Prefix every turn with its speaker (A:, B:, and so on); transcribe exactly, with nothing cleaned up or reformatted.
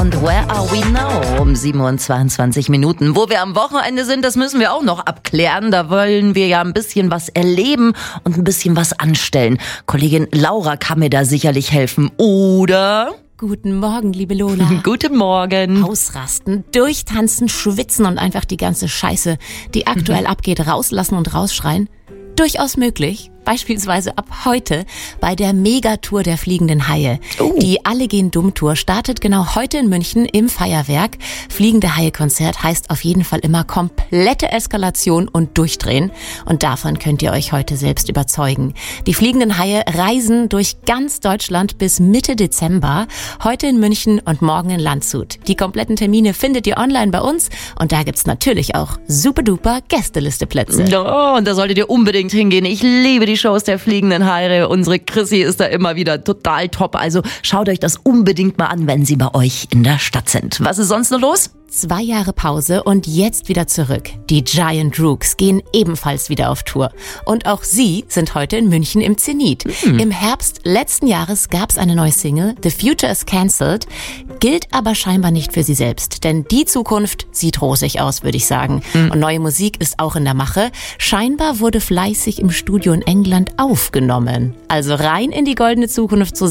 A: und Where Are We Now um sieben Uhr zweiundzwanzig Minuten. Wo wir am Wochenende sind, das müssen wir auch noch abklären. Da wollen wir ja ein bisschen was erleben und ein bisschen was anstellen. Kollegin Laura kann mir da sicherlich helfen, oder?
B: Guten Morgen, liebe Lola.
A: Guten Morgen.
B: Ausrasten, durchtanzen, schwitzen und einfach die ganze Scheiße, die aktuell mhm. abgeht, rauslassen und rausschreien. Durchaus möglich. Beispielsweise ab heute bei der Megatour der Fliegenden Haie. Oh. Die Alle gehen dumm Tour startet genau heute in München im Feuerwerk. Fliegende Haie-Konzert heißt auf jeden Fall immer komplette Eskalation und Durchdrehen. Und davon könnt ihr euch heute selbst überzeugen. Die Fliegenden Haie reisen durch ganz Deutschland bis Mitte Dezember. Heute in München und morgen in Landshut. Die kompletten Termine findet ihr online bei uns. Und da gibt's natürlich auch super duper Gästelisteplätze.
A: Oh, und da solltet ihr unbedingt hingehen. Ich liebe die Shows der Fliegenden Haie. Unsere Chrissy ist da immer wieder total top. Also schaut euch das unbedingt mal an, wenn sie bei euch in der Stadt sind. Was ist sonst noch los?
B: Zwei Jahre Pause und jetzt wieder zurück. Die Giant Rooks gehen ebenfalls wieder auf Tour. Und auch sie sind heute in München im Zenit. Mhm. Im Herbst letzten Jahres gab es eine neue Single, The Future is Cancelled, gilt aber scheinbar nicht für sie selbst. Denn die Zukunft sieht rosig aus, würde ich sagen. Mhm. Und neue Musik ist auch in der Mache. Scheinbar wurde fleißig im Studio in England aufgenommen. Also rein in die goldene Zukunft, so